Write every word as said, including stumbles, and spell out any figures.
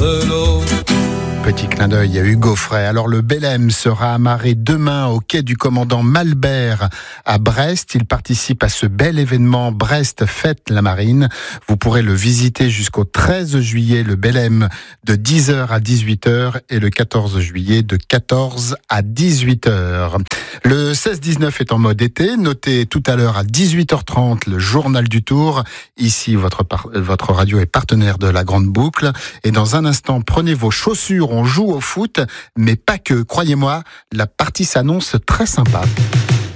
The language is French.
contre l'eau. Petit clin d'œil à Hugo Frey. Alors le Belém sera amarré demain au quai du commandant Malbert à Brest. Il participe à ce bel événement Brest Fête la Marine. Vous pourrez le visiter jusqu'au treize juillet, le Belém de dix heures à dix-huit heures et le quatorze juillet de quatorze à dix-huit heures. Le seize dix-neuf est en mode été. Notez tout à l'heure à dix-huit heures trente le journal du Tour. Ici, votre, par- votre radio est partenaire de la Grande Boucle. Et dans un instant, prenez vos chaussures. On joue au foot, mais pas que. Croyez-moi, la partie s'annonce très sympa.